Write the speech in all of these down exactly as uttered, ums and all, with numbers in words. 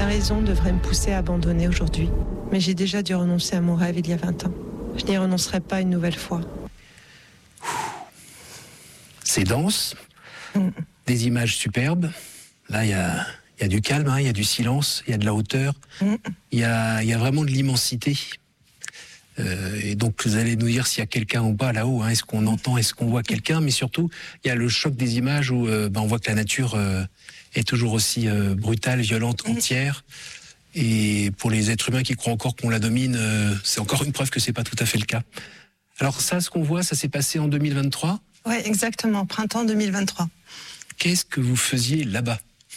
La raison devrait me pousser à abandonner aujourd'hui. Mais j'ai déjà dû renoncer à mon rêve il y a vingt ans. Je n'y renoncerai pas une nouvelle fois. C'est dense, mmh. Des images superbes. Là, il y a, y a du calme, hein, y a du silence, il y a de la hauteur. Il mmh. y, a, y a vraiment de l'immensité. Euh, et donc, vous allez nous dire s'il y a quelqu'un en bas, là-haut. Hein, est-ce qu'on entend, est-ce qu'on voit quelqu'un? Mais surtout, il y a le choc des images où euh, ben, on voit que la nature euh, est toujours aussi euh, brutale, violente, entière. Et pour les êtres humains qui croient encore qu'on la domine, euh, c'est encore une preuve que c'est pas tout à fait le cas. Alors ça, ce qu'on voit, ça s'est passé en deux mille vingt-trois? Oui, exactement, printemps deux mille vingt-trois. Qu'est-ce que vous faisiez là-bas?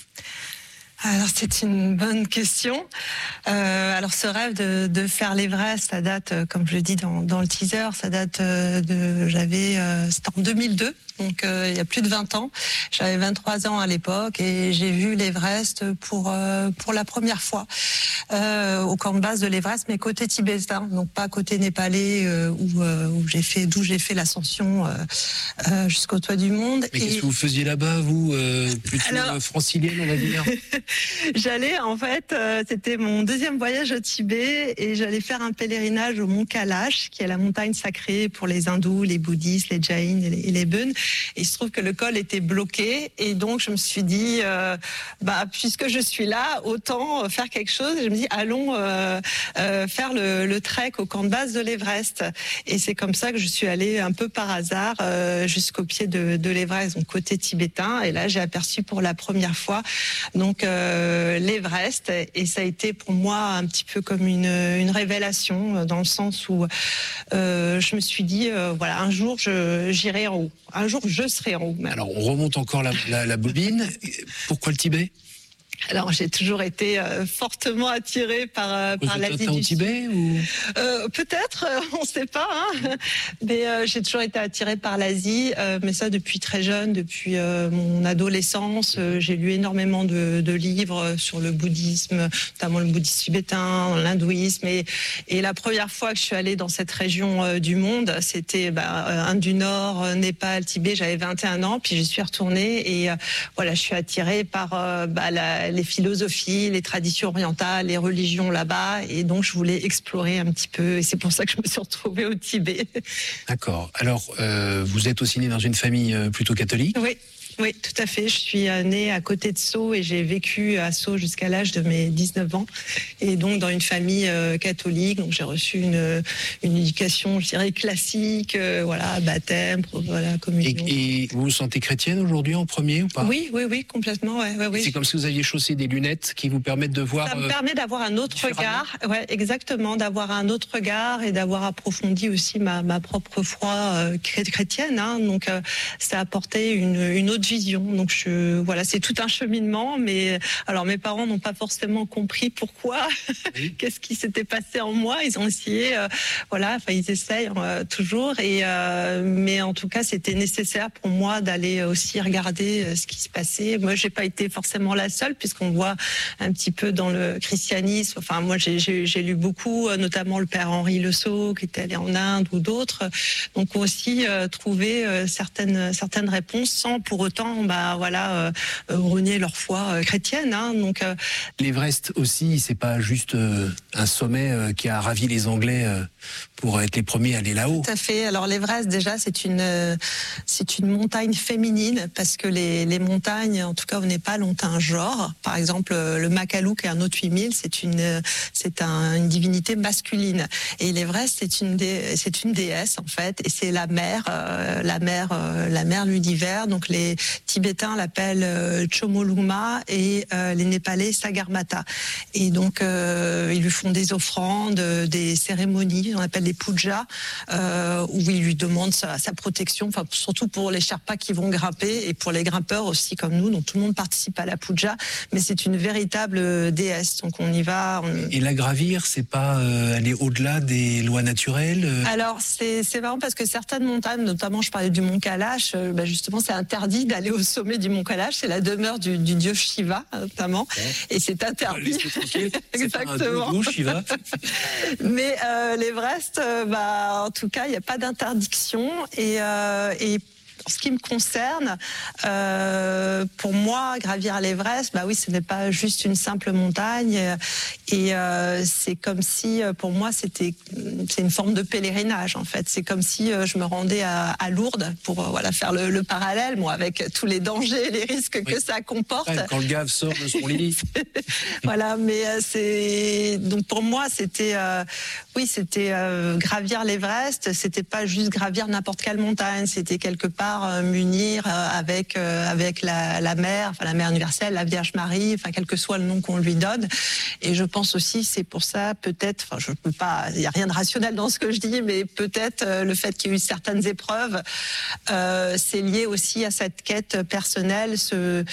Alors c'est une bonne question. Euh, alors ce rêve de, de faire l'Everest, ça date, comme je le dis dans, dans le teaser, ça date de, j'avais, euh, c'était en deux mille deux. Donc euh, il y a plus de vingt ans, j'avais vingt-trois ans à l'époque et j'ai vu l'Everest pour euh, pour la première fois euh, au camp de base de l'Everest, mais côté tibétain, donc pas côté népalais euh, où, euh, où j'ai fait d'où j'ai fait l'ascension euh, euh, jusqu'au toit du monde. Mais et... qu'est-ce que vous faisiez là-bas, vous euh, plutôt Alors... francilienne, on va dire? J'allais en fait, euh, c'était mon deuxième voyage au Tibet et j'allais faire un pèlerinage au mont Kailash, qui est la montagne sacrée pour les hindous, les bouddhistes, les jains et les, et les beuns. Et il se trouve que le col était bloqué et donc je me suis dit, euh, bah puisque je suis là, autant faire quelque chose. Et je me dis, allons euh, euh, faire le, le trek au camp de base de l'Everest. Et c'est comme ça que je suis allée un peu par hasard euh, jusqu'au pied de, de l'Everest, donc côté tibétain. Et là, j'ai aperçu pour la première fois donc euh, l'Everest. Et ça a été pour moi un petit peu comme une, une révélation dans le sens où euh, je me suis dit, euh, voilà, un jour je, j'irai en haut. Un jour, je serai en haut. Même. Alors, on remonte encore la, la, la bobine. Pourquoi le Tibet ? Alors, j'ai toujours été euh, fortement attirée par, euh, par l'Asie du au Tibet ou euh, peut-être, euh, on ne sait pas. Hein. Mais euh, j'ai toujours été attirée par l'Asie. Euh, mais ça, depuis très jeune, depuis euh, mon adolescence. Euh, j'ai lu énormément de, de livres sur le bouddhisme, notamment le bouddhisme tibétain, l'hindouisme. Et, et la première fois que je suis allée dans cette région euh, du monde, c'était bah, Inde du Nord, Népal, Tibet. J'avais vingt et un ans, puis j'y suis retournée. Et euh, voilà, je suis attirée par euh, bah, la les philosophies, les traditions orientales, les religions là-bas. Et donc, je voulais explorer un petit peu. Et c'est pour ça que je me suis retrouvée au Tibet. D'accord. Alors, euh, vous êtes aussi née dans une famille plutôt catholique ? Oui. Oui, tout à fait. Je suis née à côté de Sceaux et j'ai vécu à Sceaux jusqu'à l'âge de mes dix-neuf ans. Et donc, dans une famille euh, catholique. Donc, j'ai reçu une, une éducation, je dirais, classique. Euh, voilà, baptême, voilà, communion. Et, et vous vous sentez chrétienne aujourd'hui en premier ou pas ? Oui, oui, oui, complètement. Ouais, ouais, oui. C'est comme si vous aviez chaussé des lunettes qui vous permettent de voir. Ça me permet d'avoir un autre regard. Ouais, exactement, d'avoir un autre regard et d'avoir approfondi aussi ma, ma propre foi euh, chrétienne. Hein. Donc, euh, ça a apporté une, une autre vision. Donc je, voilà, c'est tout un cheminement. Mais alors mes parents n'ont pas forcément compris pourquoi, oui. Qu'est-ce qui s'était passé en moi. Ils ont essayé, euh, voilà, enfin ils essayent euh, toujours. Et euh, mais en tout cas, c'était nécessaire pour moi d'aller aussi regarder euh, ce qui se passait. Moi, j'ai pas été forcément la seule, puisqu'on voit un petit peu dans le christianisme. Enfin, moi, j'ai, j'ai, j'ai lu beaucoup, euh, notamment le père Henri Le Sceau, qui était allé en Inde ou d'autres. Donc aussi euh, trouver euh, certaines certaines réponses sans pour autant bah voilà euh, renier leur foi euh, chrétienne. Hein, donc euh... l'Everest aussi, c'est pas juste euh, un sommet euh, qui a ravi les Anglais euh, pour être les premiers à aller là-haut. Tout à fait. Alors l'Everest déjà c'est une euh, c'est une montagne féminine parce que les les montagnes, en tout cas au Népal, ont un genre. Par exemple le Makalu qui est un autre huit mille, c'est une c'est un, une divinité masculine. Et l'Everest c'est une dé, c'est une déesse en fait, et c'est la mère euh, la mère euh, la mère de l'univers. Donc les Tibétains l'appellent euh, Chomolungma et euh, les Népalais Sagarmatha. Et donc euh, ils lui font des offrandes, des cérémonies, on appelle les pujas, euh, où ils lui demandent sa, sa protection, enfin surtout pour les Sherpas qui vont grimper et pour les grimpeurs aussi comme nous. Donc tout le monde participe à la puja, mais c'est une véritable déesse. Donc on y va. On... Et la gravir, c'est pas euh, aller au-delà des lois naturelles euh... Alors c'est c'est marrant parce que certaines montagnes, notamment je parlais du mont Kailash, euh, bah justement c'est interdit d'aller au sommet du mont Kailash, c'est la demeure du, du dieu Shiva notamment, ouais. Et c'est interdit. Exactement. Beau, Shiva. Mais euh, l'Everest, euh, bah en tout cas, il n'y a pas d'interdiction et, euh, et en ce qui me concerne, euh, pour moi, gravir l'Everest, bah oui, ce n'est pas juste une simple montagne. Et euh, c'est comme si, pour moi, c'était c'est une forme de pèlerinage, en fait. C'est comme si euh, je me rendais à, à Lourdes pour euh, voilà, faire le, le parallèle, moi, avec tous les dangers, les risques oui. que ça comporte. Ouais, quand le gave sort de son lit. Voilà, mais euh, c'est... Donc pour moi, c'était... Euh, oui, c'était euh, gravir l'Everest. C'était pas juste gravir n'importe quelle montagne. C'était quelque part euh, m'unir euh, avec, euh, avec la, la mère, enfin la mère universelle, la Vierge Marie, enfin quel que soit le nom qu'on lui donne. Et je pense aussi, c'est pour ça, peut-être, enfin je peux pas, il n'y a rien de rationnel dans ce que je dis, mais peut-être euh, le fait qu'il y ait eu certaines épreuves, euh, c'est lié aussi à cette quête personnelle, ce,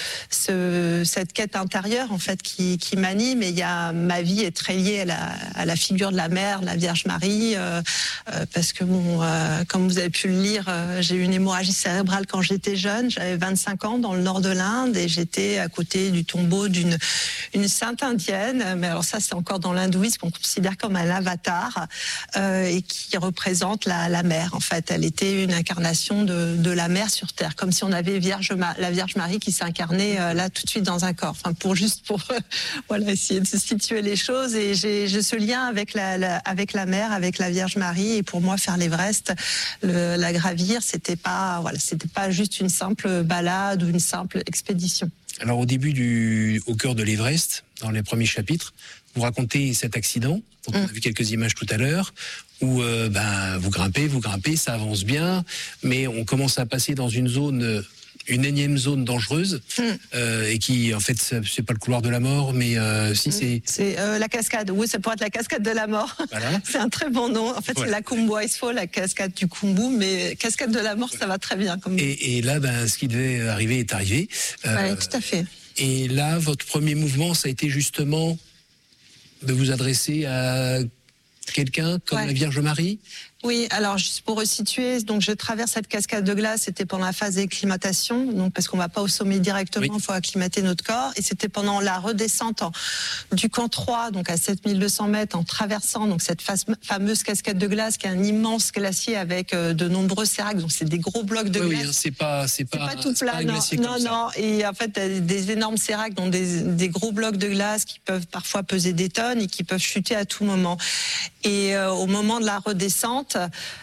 ce, cette quête intérieure en fait qui, qui m'anime. Et il y a, ma vie est très liée à la, à la figure de la mère, la Vierge Marie, euh, euh, parce que bon, euh, comme vous avez pu le lire, euh, j'ai eu une hémorragie cérébrale quand j'étais jeune, j'avais vingt-cinq ans dans le nord de l'Inde et j'étais à côté du tombeau d'une une sainte indienne, mais alors ça c'est encore dans l'hindouisme qu'on considère comme un avatar euh, et qui représente la, la mère en fait. Elle était une incarnation de, de la mère sur terre, comme si on avait Vierge, la Vierge Marie qui s'incarnait euh, là tout de suite dans un corps. Enfin pour juste pour euh, voilà essayer de se situer les choses. Et j'ai, j'ai ce lien avec la, la avec la mère, avec la Vierge Marie. Et pour moi faire l'Everest, le, la gravir, c'était pas voilà, c'était pas juste une simple balade ou une simple expédition. Alors au début du, au cœur de l'Everest, dans les premiers chapitres, vous racontez cet accident, dont on a vu quelques images tout à l'heure, où euh, ben, vous grimpez, vous grimpez, ça avance bien, mais on commence à passer dans une zone, une énième zone dangereuse, mm. euh, et qui, en fait, c'est pas le couloir de la mort, mais euh, si mm. c'est... C'est euh, la cascade, oui, ça pourrait être la cascade de la mort. Voilà. C'est un très bon nom. En fait, ouais. C'est la Khumbu Icefall, la cascade du Khumbu, mais cascade de la mort, ouais. Ça va très bien. Comme... Et, et là, ben, ce qui devait arriver est arrivé. Euh, oui, tout à fait. Et là, votre premier mouvement, ça a été justement de vous adresser à quelqu'un comme ouais. la Vierge Marie ? Oui, alors juste pour resituer, donc je traverse cette cascade de glace, c'était pendant la phase d'acclimatation, donc parce qu'on va pas au sommet directement, il oui. faut acclimater notre corps, et c'était pendant la redescente en, du camp trois, donc à sept mille deux cents mètres, en traversant donc cette fameuse cascade de glace qui est un immense glacier avec euh, de nombreux séracs, donc c'est des gros blocs de oui, glace. Oui, hein, c'est pas, c'est pas, c'est pas tout plat, pas non, non, comme non, ça. Et en fait des énormes séracs, donc des, des gros blocs de glace qui peuvent parfois peser des tonnes et qui peuvent chuter à tout moment. Et euh, au moment de la redescente,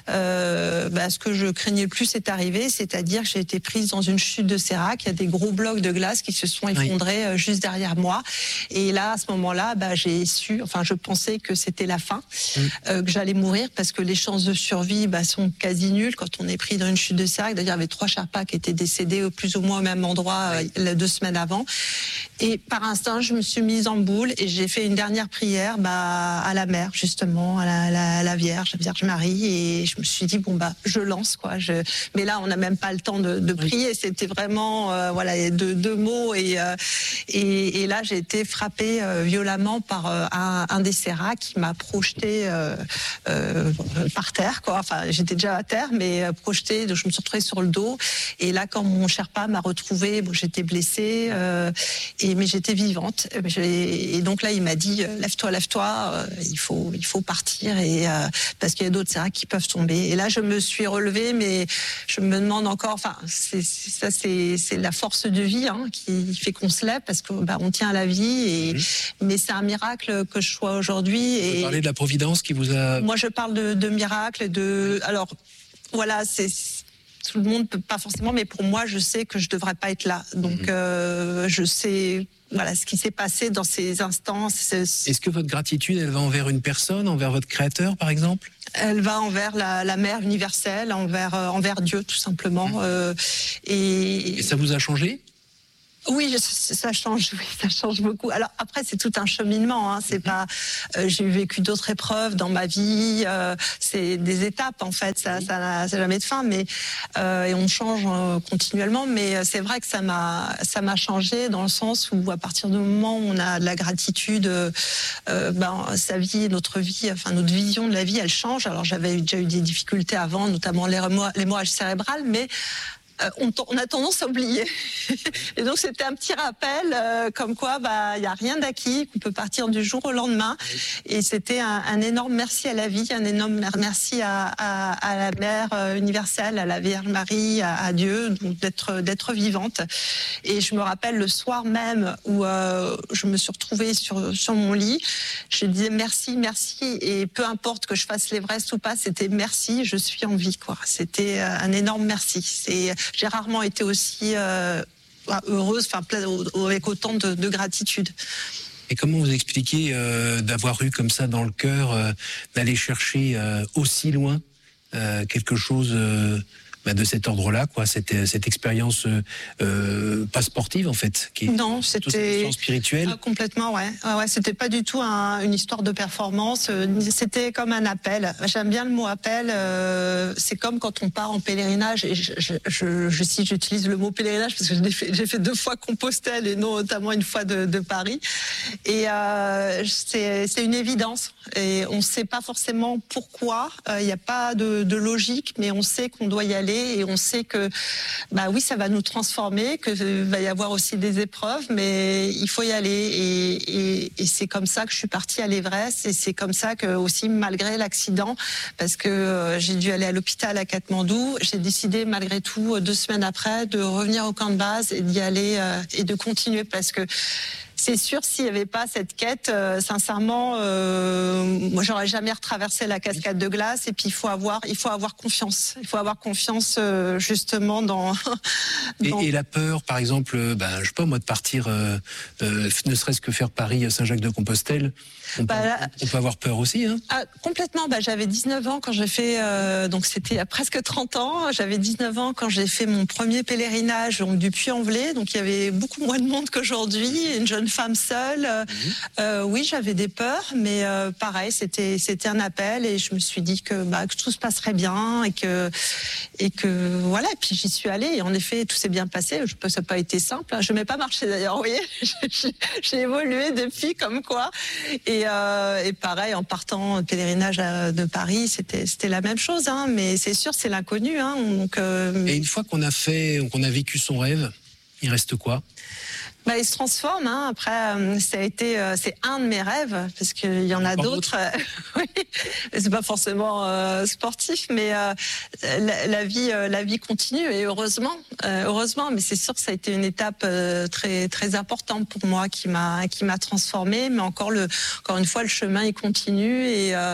euh, bah, ce que je craignais le plus est arrivé, c'est-à-dire que j'ai été prise dans une chute de sérac. Il y a des gros blocs de glace qui se sont effondrés oui. juste derrière moi. Et là, à ce moment-là, bah, j'ai su, enfin, je pensais que c'était la fin, oui. euh, que j'allais mourir parce que les chances de survie bah, sont quasi nulles quand on est pris dans une chute de sérac. D'ailleurs, il y avait trois Sherpas qui étaient décédés plus ou moins au même endroit oui. euh, deux semaines avant. Et par instinct, je me suis mise en boule et j'ai fait une dernière prière bah, à la mère, justement, à la, la, la Vierge, la Vierge Marie. Et je me suis dit, bon, bah, je lance, quoi. Je... Mais là, on n'a même pas le temps de, de prier. Oui. C'était vraiment, euh, voilà, deux, deux mots. Et, euh, et, et là, j'ai été frappée euh, violemment par euh, un, un des séracs qui m'a projetée euh, euh, par terre, quoi. Enfin, j'étais déjà à terre, mais euh, projetée. Donc, je me suis retrouvée sur le dos. Et là, quand mon Sherpa m'a retrouvée, bon, j'étais blessée. Euh, et mais j'étais vivante. Et donc là, il m'a dit lève-toi, lève-toi. Euh, il faut, il faut partir et euh, parce qu'il y a d'autres séracs qui peuvent tomber. Et là, je me suis relevée, mais je me demande encore. Enfin, c'est, ça, c'est, c'est la force de vie hein, qui fait qu'on se lève parce que bah, on tient à la vie. Et mmh. mais c'est un miracle que je sois aujourd'hui. Vous et parlez de la providence qui vous a. Moi, je parle de, de miracle. De alors voilà, c'est. Tout le monde peut pas forcément, mais pour moi, je sais que je devrais pas être là. Donc, mmh. euh, je sais, voilà, ce qui s'est passé dans ces instants. C'est... Est-ce que votre gratitude, elle va envers une personne, envers votre créateur, par exemple ? Elle va envers la, la mère universelle, envers, euh, envers Dieu, tout simplement. Mmh. Euh, et... et ça vous a changé ? Oui, ça change, oui, ça change beaucoup. Alors après, c'est tout un cheminement. Hein. C'est pas, euh, j'ai vécu d'autres épreuves dans ma vie. Euh, c'est des étapes en fait. Ça, ça n'a jamais de fin, mais euh, et on change euh, continuellement. Mais c'est vrai que ça m'a, ça m'a changé dans le sens où à partir du moment où on a de la gratitude, euh, ben sa vie, notre vie, enfin notre vision de la vie, elle change. Alors j'avais déjà eu des difficultés avant, notamment l'hémorragie cérébrale, mais euh, on, on a tendance à oublier. Et donc c'était un petit rappel, euh, comme quoi bah il y a rien d'acquis, qu'on peut partir du jour au lendemain. Et c'était un, un énorme merci à la vie, un énorme merci à, à, à la Mère universelle, à la Vierge Marie, à, à Dieu, d'être d'être vivante. Et je me rappelle le soir même où euh, je me suis retrouvée sur sur mon lit, je disais merci, merci, et peu importe que je fasse l'Everest ou pas, c'était merci, je suis en vie, quoi. C'était un énorme merci. C'est, j'ai rarement été aussi euh, heureuse, enfin avec autant de, de gratitude. Et comment vous expliquez euh, d'avoir eu comme ça dans le cœur, euh, d'aller chercher euh, aussi loin euh, quelque chose euh, bah, de cet ordre-là, quoi, cette, cette expérience euh, euh, pas sportive en fait, qui est non, c'était une spirituelle. Ah, complètement, ouais. Ah, ouais, c'était pas du tout un, une histoire de performance. C'était comme un appel. J'aime bien le mot appel. Euh, c'est comme quand on part en pèlerinage. Et je, je, je, je si j'utilise le mot pèlerinage parce que j'ai fait, j'ai fait deux fois Compostelle et non notamment une fois de, de Paris. Et euh, c'est, c'est une évidence. Et on ne sait pas forcément pourquoi. Il euh, n'y a pas de, de logique, mais on sait qu'on doit y aller et on sait que, bah oui, ça va nous transformer, que va y avoir aussi des épreuves, mais il faut y aller. Et, et, et c'est comme ça que je suis partie à l'Everest, et c'est comme ça que aussi, malgré l'accident, parce que euh, j'ai dû aller à l'hôpital à Katmandou, j'ai décidé malgré tout deux semaines après de revenir au camp de base et d'y aller euh, et de continuer, parce que c'est sûr, s'il n'y avait pas cette quête, euh, sincèrement, euh, moi, j'aurais jamais retraversé la cascade de glace. Et puis, il faut avoir, il faut avoir confiance. Il faut avoir confiance, euh, justement, dans. dans... Et, et la peur, par exemple, ben, je sais pas moi, de partir, euh, euh, ne serait-ce que faire Paris-Saint-Jacques-de-Compostelle. On, bah, là, on peut avoir peur aussi, hein. Ah, complètement. Bah, j'avais dix-neuf ans quand j'ai fait, euh, donc c'était il y a presque trente ans. J'avais dix-neuf ans quand j'ai fait mon premier pèlerinage, donc du Puy-en-Velay. Donc il y avait beaucoup moins de monde qu'aujourd'hui. Une jeune femme seule. Mmh. Euh, oui, j'avais des peurs, mais euh, pareil, c'était c'était un appel, et je me suis dit que, bah, que tout se passerait bien, et que et que voilà. Et puis j'y suis allée, et en effet, tout s'est bien passé. Je pense que ça n'a pas été simple. Je n'ai pas marché d'ailleurs. Vous voyez, j'ai évolué depuis, comme quoi. Et, euh, et pareil, en partant pèlerinage de Paris, c'était c'était la même chose, hein. Mais c'est sûr, c'est l'inconnu, hein. Donc. Euh... Et une fois qu'on a fait, qu'on a vécu son rêve, il reste quoi? Bah, il se transforme, hein. Après, ça a été, euh, c'est un de mes rêves, parce qu'il y en a d'autres. Oui, c'est pas forcément euh, sportif, mais euh, la, la vie, euh, la vie continue, et heureusement, euh, heureusement. Mais c'est sûr que ça a été une étape euh, très, très importante pour moi, qui m'a, qui m'a transformée. Mais encore le, encore une fois, le chemin il continue, et euh,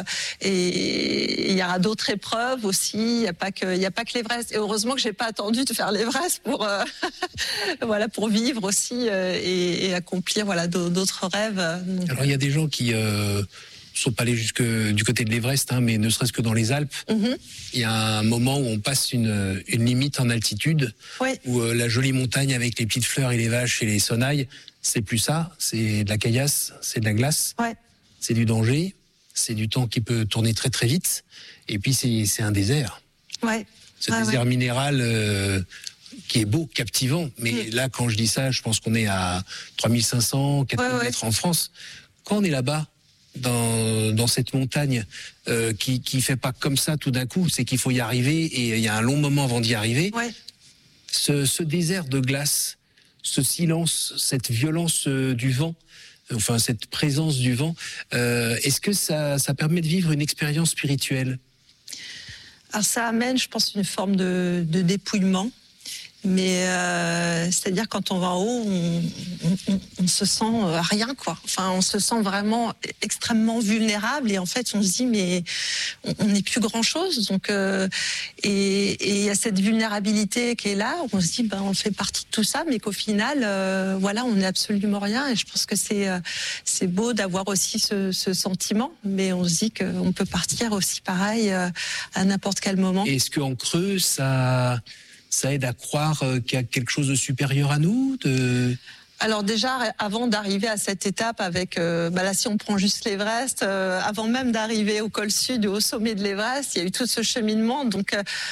et il y aura d'autres épreuves aussi. Il y a pas que, il y a pas que l'Everest. Et heureusement que j'ai pas attendu de faire l'Everest pour, euh, voilà, pour vivre aussi. Euh, Et, et accomplir, voilà, d'autres rêves. Donc, alors il y a des gens qui euh, sont pas allés jusque du côté de l'Everest, hein, mais ne serait-ce que dans les Alpes, mm-hmm. il y a un moment où on passe une, une limite en altitude, oui. où euh, la jolie montagne avec les petites fleurs et les vaches et les sonnailles, c'est plus ça, c'est de la caillasse, c'est de la glace, ouais. c'est du danger, c'est du temps qui peut tourner très très vite, et puis c'est un désert. Ouais. Ce ah, désert ouais. minéral euh, qui est beau, captivant, mais mmh. là, quand je dis ça, je pense qu'on est à trois mille cinq cents, quatre mille ouais, mètres ouais. en France. Quand on est là-bas, dans, dans cette montagne euh, qui qui fait pas comme ça tout d'un coup, c'est qu'il faut y arriver, et il y a un long moment avant d'y arriver. Ouais. Ce, ce désert de glace, ce silence, cette violence euh, du vent, enfin cette présence du vent, euh, est-ce que ça, ça permet de vivre une expérience spirituelle? Alors ça amène, je pense, une forme de, de dépouillement. Mais euh, c'est-à-dire, quand on va en haut, on, on, on se sent rien, quoi. Enfin, on se sent vraiment extrêmement vulnérable, et en fait, on se dit mais on n'est plus grand-chose. Donc, euh, et il y a cette vulnérabilité qui est là. On se dit ben on fait partie de tout ça, mais qu'au final, euh, voilà, on n'est absolument rien. Et je pense que c'est euh, c'est beau d'avoir aussi ce, ce sentiment, mais on se dit qu'on peut partir aussi pareil euh, à n'importe quel moment. Est-ce qu'en creux, ça ça aide à croire qu'il y a quelque chose de supérieur à nous, de... Alors déjà, avant d'arriver à cette étape avec, euh, bah là si on prend juste l'Everest, euh, avant même d'arriver au col sud, au sommet de l'Everest, il y a eu tout ce cheminement. Donc euh,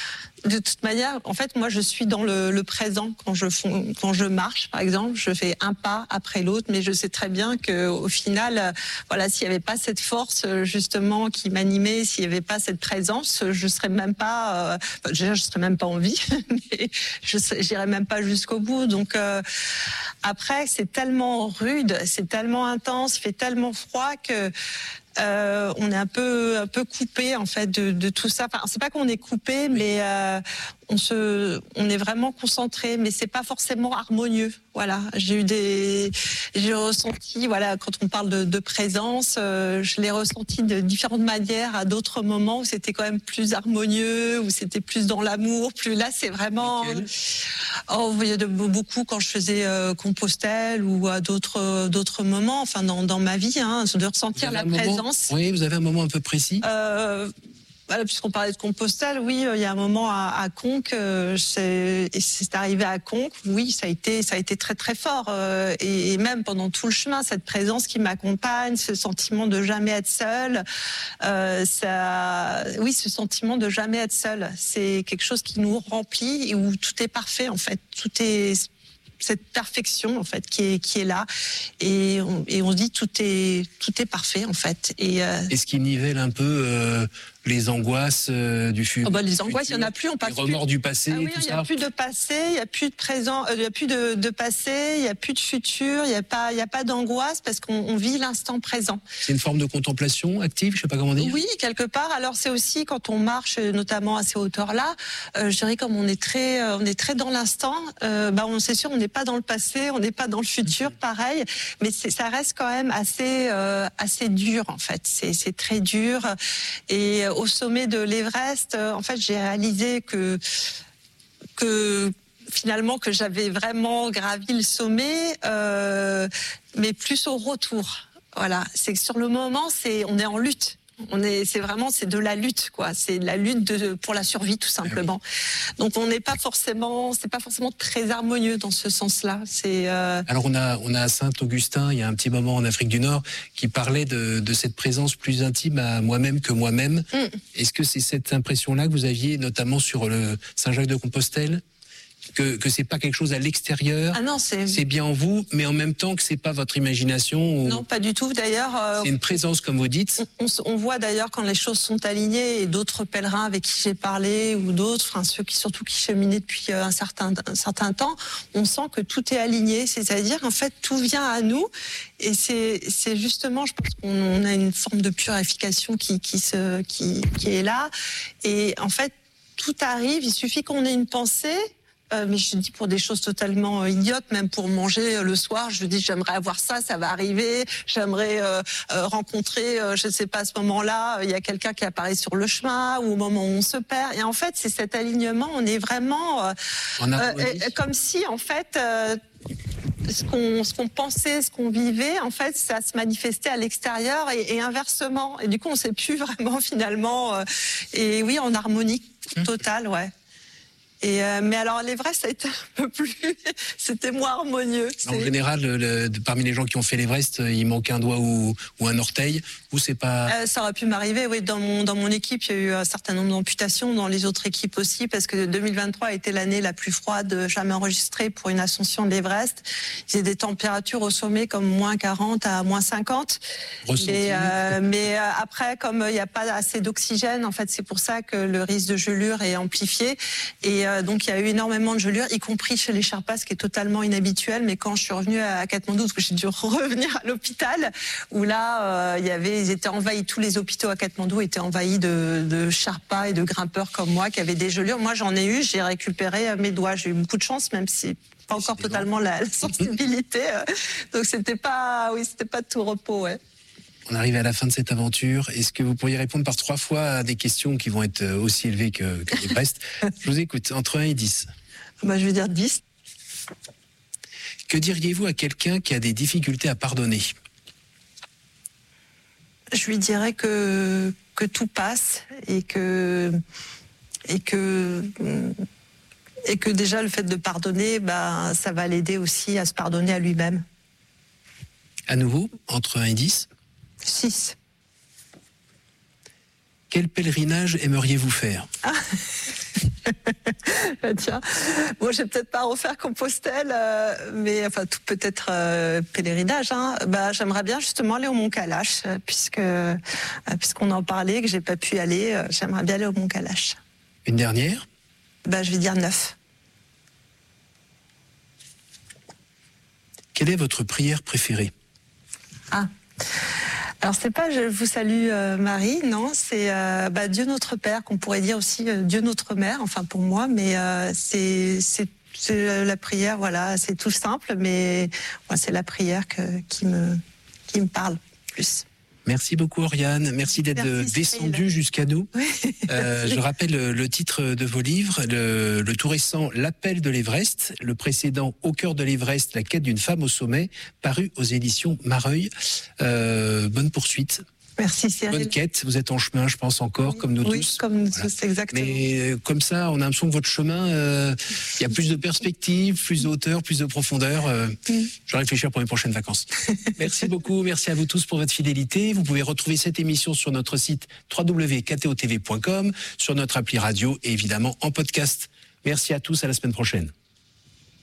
de toute manière, en fait, moi, je suis dans le, le présent quand je, quand je marche, par exemple. Je fais un pas après l'autre, mais je sais très bien que, au final, euh, voilà, s'il n'y avait pas cette force, justement, qui m'animait, s'il n'y avait pas cette présence, je serais même pas, euh, enfin, déjà, je serais même pas en vie, mais je n'irais même pas jusqu'au bout. Donc, euh, après, c'est tellement rude, c'est tellement intense, il fait tellement froid que Euh, on est un peu un peu coupé en fait de, de tout ça. Enfin, c'est pas qu'on est coupé, mais euh, on se, on est vraiment concentré, mais c'est pas forcément harmonieux. Voilà, j'ai eu des, j'ai ressenti, voilà, quand on parle de, de présence, euh, je l'ai ressenti de différentes manières à d'autres moments où c'était quand même plus harmonieux, où c'était plus dans l'amour. Plus là, c'est vraiment, oh, vous voyez, de beaucoup quand je faisais euh, Compostelle ou à d'autres d'autres moments, enfin dans dans ma vie, hein, de ressentir la présence. Oui, vous avez un moment un peu précis euh, voilà, puisqu'on parlait de Compostelle, oui, il y a un moment à, à Conques, euh, c'est, c'est arrivé à Conques, oui, ça a été, ça a été très très fort, euh, et, et même pendant tout le chemin, cette présence qui m'accompagne, ce sentiment de jamais être seul, euh, ça, oui, ce sentiment de jamais être seul, c'est quelque chose qui nous remplit et où tout est parfait en fait, tout est cette perfection en fait qui est qui est là et on, et on se dit tout est tout est parfait en fait et euh... est-ce qu'il nivelle un peu euh, les angoisses euh, du futur? Oh bah, les angoisses, il n'y en a plus, on passe les remords plus. du passé, ah oui, tout ça. Il n'y a plus de passé, il n'y a plus de présent, il euh, n'y a plus de, de passé, il n'y a plus de futur, il n'y a pas, il n'y a pas d'angoisse parce qu'on on vit l'instant présent. C'est une forme de contemplation active, je ne sais pas comment dire. Oui, quelque part. Alors c'est aussi quand on marche, notamment à ces hauteurs-là, euh, je dirais comme on est très, euh, on est très dans l'instant. Euh, bah on c'est sûr, on n'est pas dans le passé, on n'est pas dans le futur, pareil. Mais c'est, ça reste quand même assez, euh, assez dur en fait. C'est, c'est très dur. Et au sommet de l'Everest, en fait, j'ai réalisé que que finalement que j'avais vraiment gravi le sommet, euh, mais plus au retour. Voilà, c'est que sur le moment, c'est on est en lutte. On est, c'est vraiment, c'est de la lutte, quoi. C'est de la lutte de, pour la survie, tout simplement. Donc, on n'est pas forcément, c'est pas forcément très harmonieux dans ce sens-là. C'est. Euh... Alors, on a, on a Saint-Augustin, il y a un petit moment en Afrique du Nord, qui parlait de, de cette présence plus intime à moi-même que moi-même. Mm. Est-ce que c'est cette impression-là que vous aviez, notamment sur le Saint-Jacques-de-Compostelle? Que, que c'est pas quelque chose à l'extérieur, ah non, c'est... c'est bien en vous, mais en même temps que c'est pas votre imagination ou... Non, pas du tout. D'ailleurs, euh, c'est une présence, comme vous dites. On, on, on voit d'ailleurs quand les choses sont alignées, et d'autres pèlerins avec qui j'ai parlé ou d'autres, enfin ceux qui surtout qui cheminaient depuis un certain un certain temps, on sent que tout est aligné. C'est-à-dire en fait tout vient à nous, et c'est c'est justement, je pense qu'on a une forme de purification qui qui se qui qui est là, et en fait tout arrive. Il suffit qu'on ait une pensée. Euh, mais je dis pour des choses totalement euh, idiotes, même pour manger euh, le soir, je dis j'aimerais avoir ça, ça va arriver, j'aimerais euh, euh, rencontrer, euh, je ne sais pas, à ce moment-là, il euh, y a quelqu'un qui apparaît sur le chemin, ou au moment où on se perd, et en fait c'est cet alignement, on est vraiment euh, euh, comme si en fait euh, ce qu'on ce qu'on pensait, ce qu'on vivait, en fait, ça se manifestait à l'extérieur et, et inversement, et du coup on ne sait plus vraiment finalement, euh, et oui, en harmonie totale, ouais. Et euh, mais alors l'Everest, ça a été un peu plus, c'était moins harmonieux. En général, le, le, parmi les gens qui ont fait l'Everest, il manque un doigt ou, ou un orteil, ou c'est pas. Euh, ça aurait pu m'arriver, oui. Dans mon dans mon équipe, il y a eu un certain nombre d'amputations, dans les autres équipes aussi, parce que deux mille vingt-trois a été l'année la plus froide jamais enregistrée pour une ascension de l'Everest. Il y a des températures au sommet comme moins quarante à moins cinquante. Et, euh, mais euh, après, comme il n'y a pas assez d'oxygène, en fait, c'est pour ça que le risque de gelure est amplifié. Et euh, donc il y a eu énormément de gelures, y compris chez les Sherpas, ce qui est totalement inhabituel. Mais quand je suis revenue à Katmandou, parce que j'ai dû revenir à l'hôpital, où là, euh, il y avait, ils étaient envahis, tous les hôpitaux à Katmandou étaient envahis de, de Sherpas et de grimpeurs comme moi qui avaient des gelures. Moi, j'en ai eu, j'ai récupéré mes doigts. J'ai eu beaucoup de chance, même si pas encore totalement la, la sensibilité. Donc c'était pas, oui, c'était pas de tout repos, ouais. On arrive à la fin de cette aventure. Est-ce que vous pourriez répondre par trois fois à des questions qui vont être aussi élevées que, que l'Everest? Je vous écoute, entre un et dix. Bah, je vais dire dix. Que diriez-vous à quelqu'un qui a des difficultés à pardonner? Je lui dirais que, que tout passe et que, et que, et que déjà le fait de pardonner, bah, ça va l'aider aussi à se pardonner à lui-même. À nouveau, entre un et dix. six. Quel pèlerinage aimeriez-vous faire? Bah, tiens, bon, je vais peut-être pas refaire Compostelle, euh, mais enfin tout peut-être euh, pèlerinage. Hein. Bah, j'aimerais bien justement aller au Mont Kalash, euh, puisque euh, puisqu'on en parlait, que j'ai pas pu aller. Euh, j'aimerais bien aller au Mont Kalash. Une dernière? Bah, je vais dire neuf. Quelle est votre prière préférée? Ah. Alors c'est pas je vous salue euh, Marie, non, c'est euh, bah, Dieu notre Père, qu'on pourrait dire aussi euh, Dieu notre Mère, enfin pour moi, mais euh, c'est, c'est, c'est la prière, voilà, c'est tout simple, mais ouais, c'est la prière que, qui, me, qui me parle plus. Merci beaucoup Oriane, merci d'être Merci, descendue jusqu'à nous. Oui. Euh, je rappelle le titre de vos livres, le, le tout récent L'appel de l'Everest, le précédent Au cœur de l'Everest, la quête d'une femme au sommet, paru aux éditions Mareuil. Euh, bonne poursuite. Merci Cyril. Bonne quête, vous êtes en chemin, je pense encore, oui, comme nous oui, tous. comme nous voilà. tous, exactement. Mais euh, comme ça, on a l'impression que votre chemin, il euh, y a plus de perspectives, plus de hauteur, plus de profondeur. Euh, mm. Je vais réfléchir pour mes prochaines vacances. Merci beaucoup, merci à vous tous pour votre fidélité. Vous pouvez retrouver cette émission sur notre site w w w point k t o t v point com, sur notre appli radio et évidemment en podcast. Merci à tous, à la semaine prochaine.